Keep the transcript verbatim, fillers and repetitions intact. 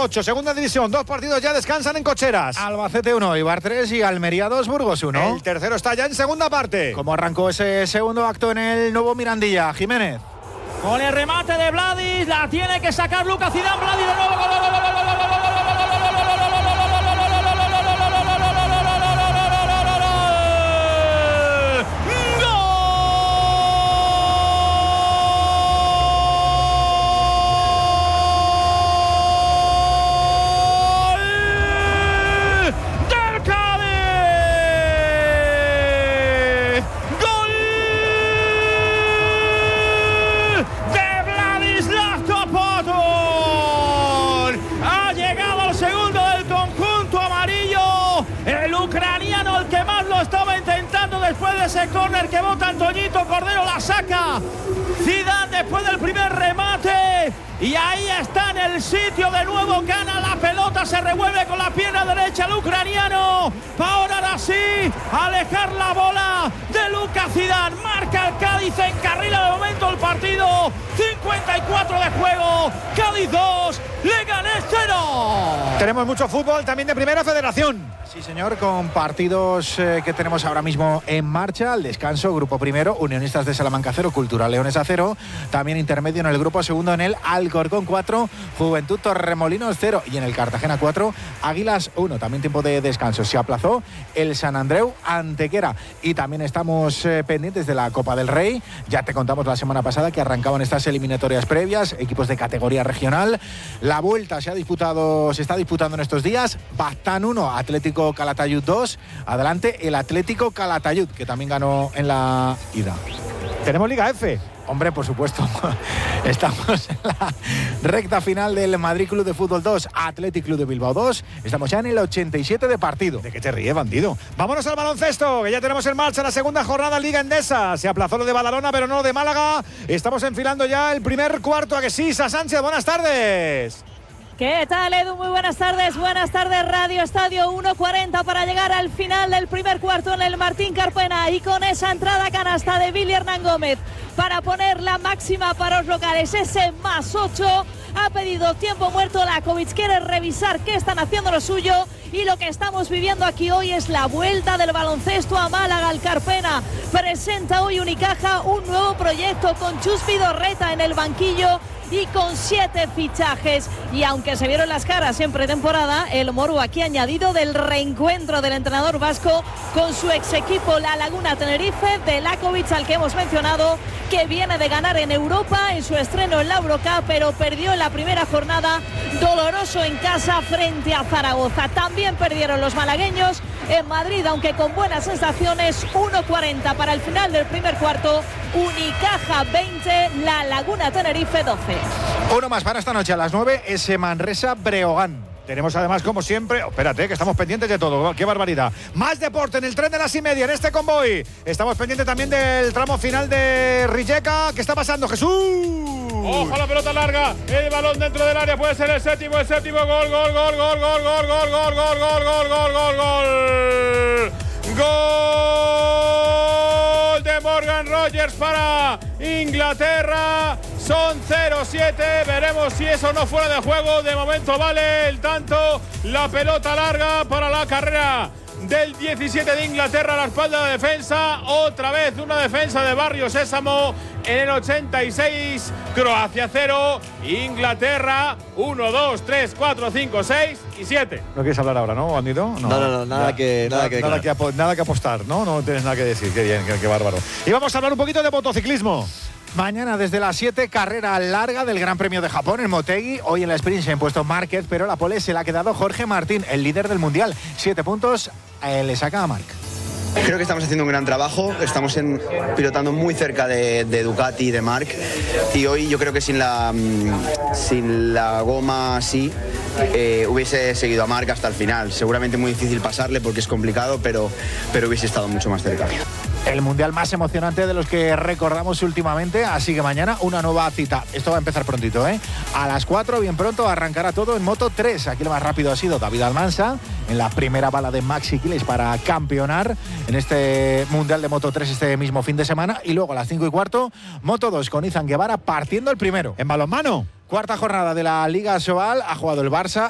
ocho, segunda división, dos partidos ya descansan en cocheras. Albacete uno, Eibar tres y Almería dos, Burgos uno. El tercero está ya en segunda parte. ¿Cómo arrancó ese segundo acto en el nuevo Mirandilla, Jiménez? Con el remate de Vladis, la tiene que sacar Lucas Zidane. Vladis de nuevo. Gol, gol, gol, gol, gol, gol, gol, gol, gol, gol, gol, gol, gol, gol, gol. Después de ese córner que bota Antoñito Cordero, la saca Zidane después del primer remate y ahí está en el sitio de nuevo, gana la pelota, se revuelve con la pierna derecha el ucraniano para ahora sí alejar la bola de Lucas Zidane. Marca el Cádiz, encarrila de momento el partido, cincuenta y cuatro de juego, Cádiz dos, Leganés cero. Tenemos mucho fútbol también de Primera Federación. Sí, señor, con partidos eh, que tenemos ahora mismo en marcha. Al descanso, grupo primero, Unionistas de Salamanca cero, Cultural Leones a cero. También intermedio en el grupo segundo en el Alcorcón cuatro, Juventud Torremolinos cero. Y en el Cartagena cuatro, Águilas uno. También tiempo de descanso. Se aplazó el San Andreu Antequera. Y también estamos eh, pendientes de la Copa del Rey. Ya te contamos la semana pasada que arrancaban estas eliminatorias previas, equipos de categoría regional. La vuelta se ha disputado, se está disputando en estos días. Baztán uno, Atlético Calatayud dos. Adelante el Atlético Calatayud, que también ganó en la ida. Tenemos Liga F. Hombre, por supuesto. Estamos en la recta final del Madrid Club de Fútbol dos, Athletic Club de Bilbao dos. Estamos ya en el ochenta y siete de partido. ¿De qué te ríes, bandido? Vámonos al baloncesto, que ya tenemos en marcha la segunda jornada Liga Endesa. Se aplazó lo de Badalona, pero no lo de Málaga. Estamos enfilando ya el primer cuarto. ¿A que sí, Sa Sánchez? Buenas tardes. ¿Qué tal, Edu? Muy buenas tardes. Buenas tardes, Radio Estadio. uno cuarenta para llegar al final del primer cuarto en el Martín Carpena. Y con esa entrada canasta de Billy Hernán Gómez para poner la máxima para los locales. Ese más ocho. Ha pedido tiempo muerto. Lakovic quiere revisar qué están haciendo lo suyo. Y lo que estamos viviendo aquí hoy es la vuelta del baloncesto a Málaga. Al Carpena presenta hoy Unicaja un nuevo proyecto con Chus Vidorreta en el banquillo y con siete fichajes. Y aunque se vieron las caras en pretemporada, el Moru aquí ha añadido del reencuentro del entrenador vasco con su ex equipo La Laguna Tenerife, de Lakovic, al que hemos mencionado, que viene de ganar en Europa en su estreno en la Eurocup, pero perdió en la primera jornada, doloroso en casa frente a Zaragoza. También perdieron los malagueños en Madrid, aunque con buenas sensaciones. Uno cuarenta para el final del primer cuarto. Unicaja veinte, La Laguna Tenerife doce. Uno más para esta noche a las nueve, ese Manresa Breogán. Tenemos además, como siempre, oh, espérate, que estamos pendientes de todo, qué barbaridad. Más deporte en el tren de las y media, en este convoy. Estamos pendientes también del tramo final de Rijeka. ¿Qué está pasando, Jesús? Ojo a la pelota larga, el balón dentro del área, puede ser el séptimo, el séptimo, gol, gol, gol, gol, gol, gol, gol, gol, gol, gol, gol, gol, gol, gol. Gol de Morgan Rogers para Inglaterra. Son cero siete, veremos si eso no fuera de juego. De momento vale el tanto. La pelota larga para la carrera del diecisiete de Inglaterra a la espalda de la defensa. Otra vez una defensa de Barrio Sésamo en el ochenta y seis. Croacia cero, Inglaterra uno, dos, tres, cuatro, cinco, seis y siete. ¿No quieres hablar ahora, no, bandido? No, no, no, no nada, ya, que, nada, nada, que, nada, que apo nada que apostar, ¿no? No tienes nada que decir. Qué bien, qué, qué bárbaro. Y vamos a hablar un poquito de motociclismo. Mañana desde las siete, carrera larga del Gran Premio de Japón en Motegi. Hoy en la sprint se ha impuesto Márquez, pero la pole se la ha quedado Jorge Martín, el líder del Mundial. Siete puntos eh, le saca a Marc. Creo que estamos haciendo un gran trabajo, estamos en, pilotando muy cerca de, de Ducati y de Marc, y hoy yo creo que sin la, sin la goma así eh, hubiese seguido a Marc hasta el final. Seguramente muy difícil pasarle porque es complicado, pero, pero hubiese estado mucho más cerca. El mundial más emocionante de los que recordamos últimamente, así que mañana una nueva cita. Esto va a empezar prontito, ¿eh? A las cuatro, bien pronto, arrancará todo en Moto tres. Aquí lo más rápido ha sido David Almansa, en la primera bala de Maxi Quiles para campeonar en este mundial de Moto tres este mismo fin de semana. Y luego a las cinco y cuarto, Moto dos con Izan Guevara partiendo el primero. En balonmano. Cuarta jornada de la Liga Sobal, ha jugado el Barça,